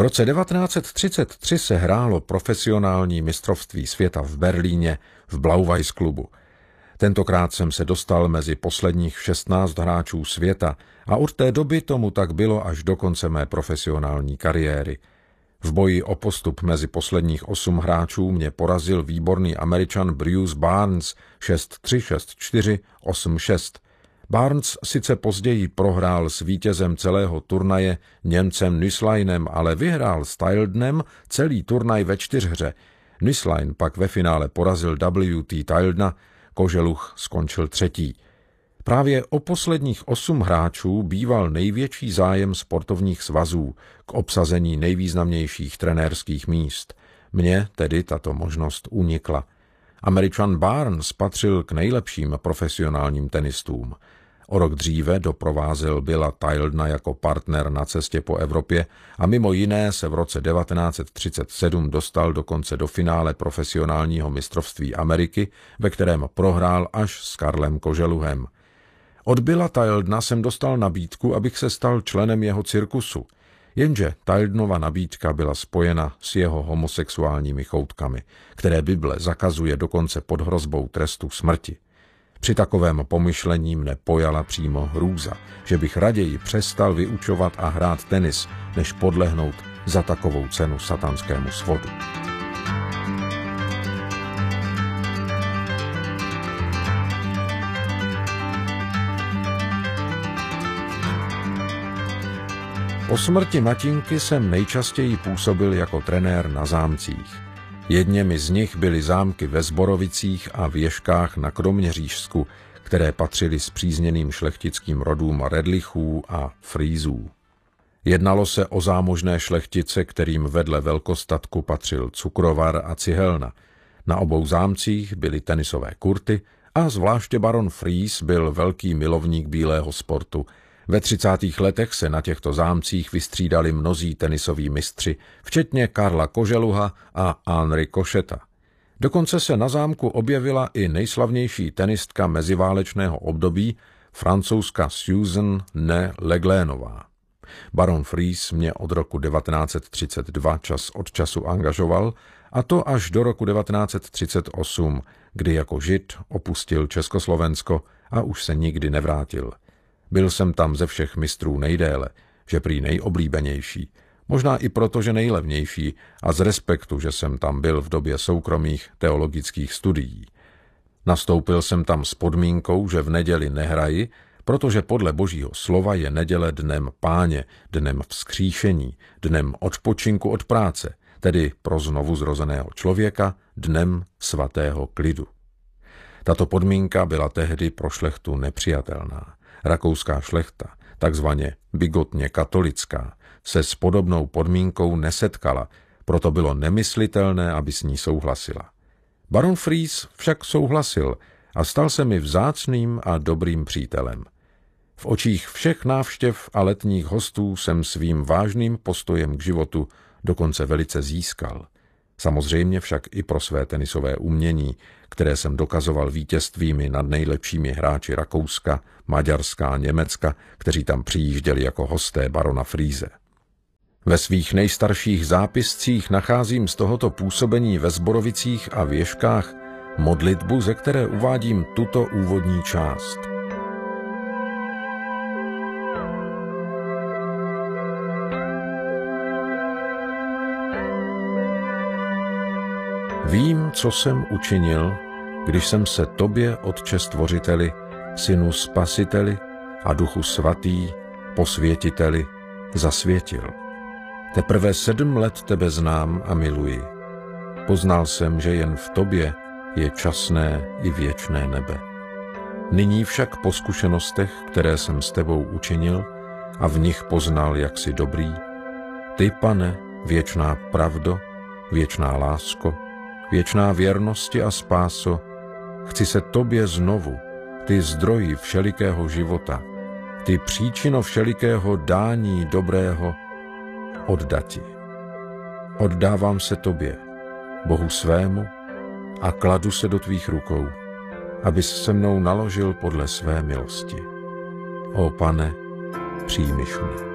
roce 1933 se hrálo profesionální mistrovství světa v Berlíně v Blau-Weiß klubu. Tentokrát jsem se dostal mezi posledních 16 hráčů světa a od té doby tomu tak bylo až do konce mé profesionální kariéry. V boji o postup mezi posledních 8 hráčů mě porazil výborný Američan Bruce Barnes 6-3, 6-4, 8-6. Barnes sice později prohrál s vítězem celého turnaje Němcem Nüßleinem, ale vyhrál s Tildenem celý turnaj ve 4hře. Nüßlein pak ve finále porazil W.T. Tildena, Koželuch skončil 3. Právě o posledních 8 hráčů býval největší zájem sportovních svazů k obsazení nejvýznamnějších trenérských míst. Mně tedy tato možnost unikla. Američan Barnes patřil k nejlepším profesionálním tenistům. O rok dříve doprovázel Billa Tildena jako partner na cestě po Evropě a mimo jiné se v roce 1937 dostal dokonce do finále profesionálního mistrovství Ameriky, ve kterém prohrál až s Karlem Koželuhem. Od Billa Tildena jsem dostal nabídku, abych se stal členem jeho cirkusu, jenže Tildenova nabídka byla spojena s jeho homosexuálními choutkami, které Bible zakazuje dokonce pod hrozbou trestu smrti. Při takovém pomyšlení mne pojala přímo hrůza, že bych raději přestal vyučovat a hrát tenis, než podlehnout za takovou cenu satanskému svodu. Po smrti matinky jsem nejčastěji působil jako trenér na zámcích. Jedněmi z nich byly zámky ve Zborovicích a Věžkách na Kroměřížsku, které patřily spřízněným šlechtickým rodům Redlichů a Frýzů. Jednalo se o zámožné šlechtice, kterým vedle velkostatku patřil cukrovar a cihelna. Na obou zámcích byly tenisové kurty a zvláště baron Frýz byl velký milovník bílého sportu. Ve 30. letech se na těchto zámcích vystřídali mnozí tenisoví mistři, včetně Karla Koželuha a Henri Košeta. Dokonce se na zámku objevila i nejslavnější tenistka meziválečného období, francouzka Susan née Leglénová. Baron Frýz mě od roku 1932 čas od času angažoval, a to až do roku 1938, kdy jako Žid opustil Československo a už se nikdy nevrátil. Byl jsem tam ze všech mistrů nejdéle, že prý nejoblíbenější, možná i proto, že nejlevnější a z respektu, že jsem tam byl v době soukromých teologických studií. Nastoupil jsem tam s podmínkou, že v neděli nehraji, protože podle Božího slova je neděle dnem Páně, dnem vzkříšení, dnem odpočinku od práce, tedy pro znovu zrozeného člověka dnem svatého klidu. Tato podmínka byla tehdy pro šlechtu nepřijatelná. Rakouská šlechta, takzvaně bigotně katolická, se s podobnou podmínkou nesetkala, proto bylo nemyslitelné, aby s ní souhlasila. Baron Frýz však souhlasil a stal se mi vzácným a dobrým přítelem. V očích všech návštěv a letních hostů jsem svým vážným postojem k životu dokonce velice získal. Samozřejmě však i pro své tenisové umění, které jsem dokazoval vítězstvími nad nejlepšími hráči Rakouska, Maďarska a Německa, kteří tam přijížděli jako hosté barona Frýze. Ve svých nejstarších zápiscích nacházím z tohoto působení ve Zborovicích a Věžkách modlitbu, ze které uvádím tuto úvodní část. Vím, co jsem učinil, když jsem se tobě, Otče stvořiteli, Synu spasiteli a Duchu svatý, posvětiteli, zasvětil. Teprve 7 let tebe znám a miluji. Poznal jsem, že jen v tobě je časné i věčné nebe. Nyní však po zkušenostech, které jsem s tebou učinil a v nich poznal, jak jsi dobrý, ty, Pane, věčná pravdo, věčná lásko, věčná věrnosti a spáso, chci se tobě znovu, ty zdroji všelikého života, ty příčino všelikého dání dobrého, oddati. Oddávám se tobě, Bohu svému, a kladu se do tvých rukou, abys se mnou naložil podle své milosti. Ó Pane, přijmiš mě.